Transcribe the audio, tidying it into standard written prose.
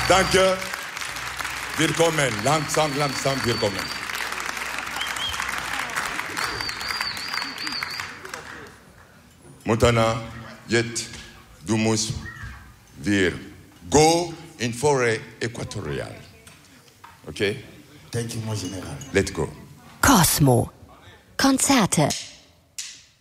Danke. Willkommen. Langsam, willkommen. Montana, jetzt, du musst wir go in Forêt équatoriale. Okay? Thank you, mon général. Let's go. Cosmo. Konzerte.